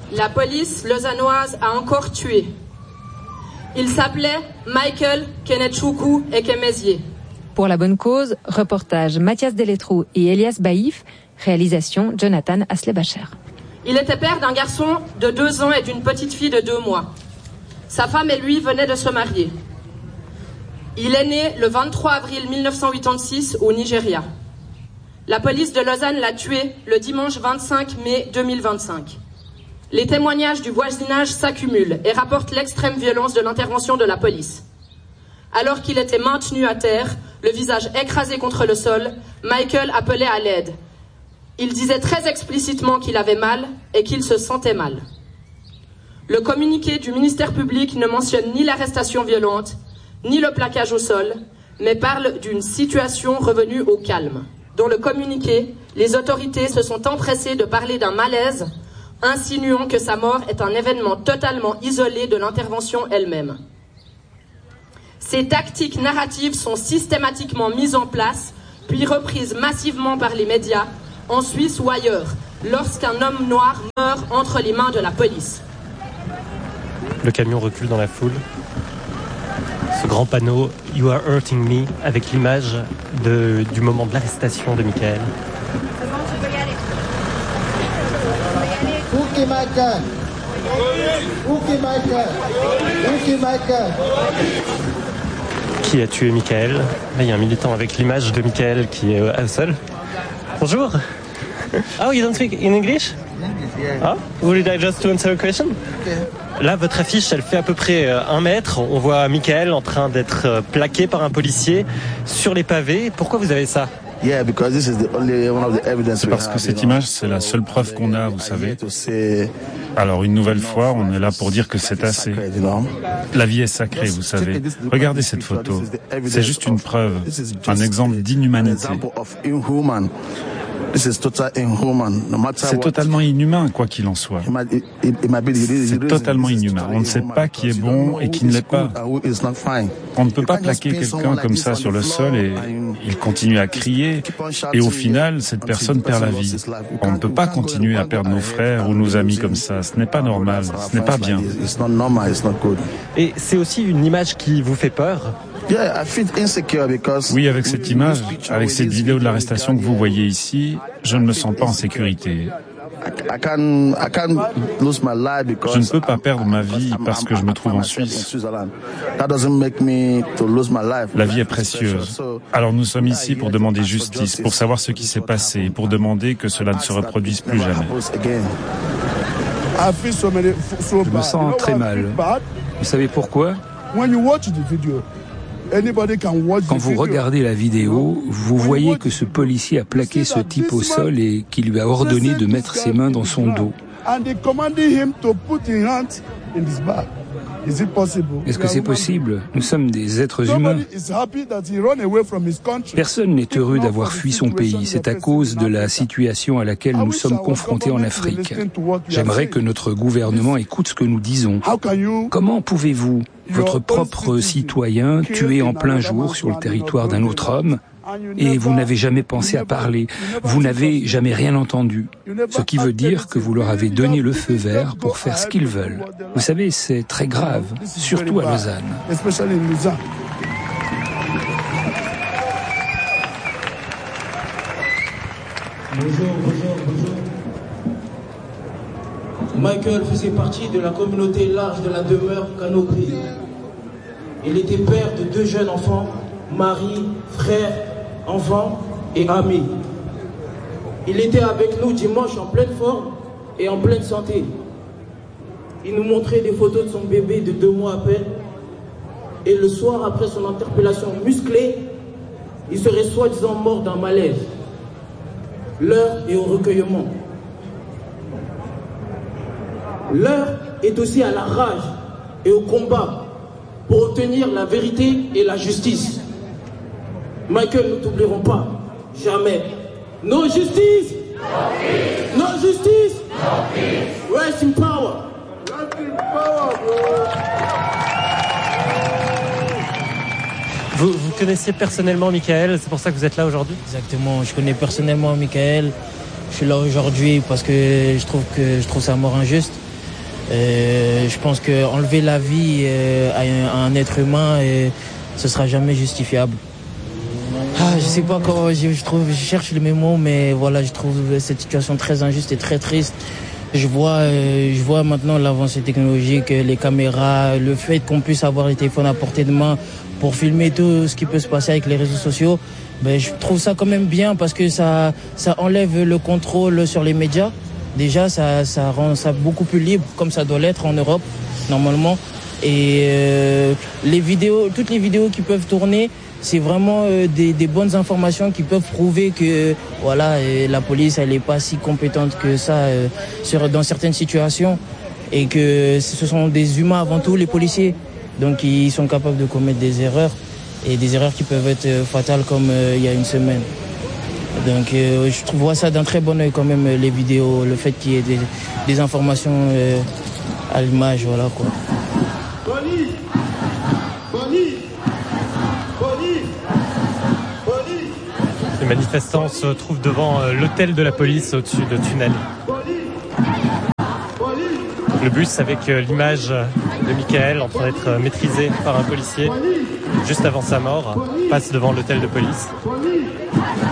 La police lausannoise a encore tué. Il s'appelait Michael Kenechukwu Ekemezié. Pour la bonne cause, reportage Mathias Delettrou et Elias Baïf, réalisation Jonathan Aslebacher. Il était père d'un garçon de 2 ans et d'une petite fille de 2 mois. Sa femme et lui venaient de se marier. Il est né le 23 avril 1986 au Nigeria. La police de Lausanne l'a tué le dimanche 25 mai 2025. Les témoignages du voisinage s'accumulent et rapportent l'extrême violence de l'intervention de la police. Alors qu'il était maintenu à terre, le visage écrasé contre le sol, Michael appelait à l'aide. Il disait très explicitement qu'il avait mal et qu'il se sentait mal. Le communiqué du ministère public ne mentionne ni l'arrestation violente, ni le plaquage au sol, mais parle d'une situation revenue au calme. Dans le communiqué, les autorités se sont empressées de parler d'un malaise, insinuant que sa mort est un événement totalement isolé de l'intervention elle-même. Ces tactiques narratives sont systématiquement mises en place, puis reprises massivement par les médias, en Suisse ou ailleurs, lorsqu'un homme noir meurt entre les mains de la police. Le camion recule dans la foule. Ce grand panneau « You are hurting me » avec l'image du moment de l'arrestation de Michael. Qui a tué Michael? Là, il y a un militant avec l'image de Michael qui est au sol. Bonjour. Oh, you don't speak in English? Ah, would I just to answer a question? Là, votre affiche, elle fait à peu près 1 mètre. On voit Michael en train d'être plaqué par un policier sur les pavés. Pourquoi vous avez ça? C'est parce que cette image, c'est la seule preuve qu'on a, vous savez. Alors, une nouvelle fois, on est là pour dire que c'est assez. La vie est sacrée, vous savez. Regardez cette photo. C'est juste une preuve, un exemple d'inhumanité. C'est totalement inhumain, quoi qu'il en soit. C'est totalement inhumain. On ne sait pas qui est bon et qui ne l'est pas. On ne peut pas plaquer quelqu'un comme ça sur le sol et il continue à crier et au final, cette personne perd la vie. On ne peut pas continuer à perdre nos frères ou nos amis comme ça. Ce n'est pas normal, ce n'est pas bien. Et c'est aussi une image qui vous fait peur? Oui, avec cette image, avec cette vidéo de l'arrestation que vous voyez ici, je ne me sens pas en sécurité. Je ne peux pas perdre ma vie parce que je me trouve en Suisse. La vie est précieuse. Alors nous sommes ici pour demander justice, pour savoir ce qui s'est passé et pour demander que cela ne se reproduise plus jamais. Je me sens très mal. Vous savez pourquoi ? Quand vous regardez la vidéo, vous voyez que ce policier a plaqué ce type au sol et qu'il lui a ordonné de mettre ses mains dans son dos. Est-ce que c'est possible ? Nous sommes des êtres humains. Personne n'est heureux d'avoir fui son pays. C'est à cause de la situation à laquelle nous sommes confrontés en Afrique. J'aimerais que notre gouvernement écoute ce que nous disons. Comment pouvez-vous, votre propre citoyen, tuer en plein jour sur le territoire d'un autre homme ? Et vous n'avez jamais pensé à parler, vous n'avez jamais rien entendu, ce qui veut dire que vous leur avez donné le feu vert pour faire ce qu'ils veulent. Vous savez, c'est très grave, surtout à Lausanne. Bonjour. Michael faisait partie de la communauté large de la demeure Canopée. Il était père de 2 jeunes enfants, mari, frère, enfants et amis. Il était avec nous dimanche en pleine forme et en pleine santé. Il nous montrait des photos de son bébé de 2 mois à peine. Et le soir, après son interpellation musclée, il serait soi-disant mort d'un malaise. L'heure est au recueillement. L'heure est aussi à la rage et au combat pour obtenir la vérité et la justice. Michael, nous t'oublierons pas, jamais. No justice! No justice! Rest in power! Vous connaissez personnellement Michael, c'est pour ça que vous êtes là aujourd'hui? Exactement, je connais personnellement Michael. Je suis là aujourd'hui parce que je trouve sa mort injuste. Je pense qu'enlever la vie à un être humain, ce sera jamais justifiable. Je sais pas comment je cherche les mots, mais voilà, je trouve cette situation très injuste et très triste. Je vois maintenant l'avancée technologique, les caméras, le fait qu'on puisse avoir les téléphones à portée de main pour filmer tout ce qui peut se passer avec les réseaux sociaux. Je trouve ça quand même bien parce que ça enlève le contrôle sur les médias. Déjà, ça rend ça beaucoup plus libre, comme ça doit l'être en Europe, normalement. Et toutes les vidéos qui peuvent tourner, c'est vraiment des bonnes informations qui peuvent prouver que voilà, la police elle est pas si compétente que ça dans certaines situations et que ce sont des humains avant tout, les policiers. Donc ils sont capables de commettre des erreurs et des erreurs qui peuvent être fatales comme il y a une semaine. Donc je vois ça d'un très bon œil quand même, les vidéos, le fait qu'il y ait des informations à l'image, voilà quoi. Les manifestants se trouvent devant l'hôtel de la police au-dessus de tunnels. Le bus avec l'image de Michael en train d'être maîtrisé par un policier juste avant sa mort passe devant l'hôtel de police.